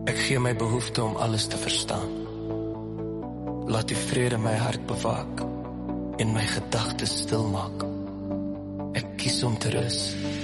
Ek gee my behoefte om alles te verstaan. Laat die vrede my hart bewaak en my gedagtes stil maak. Ek kies om te rus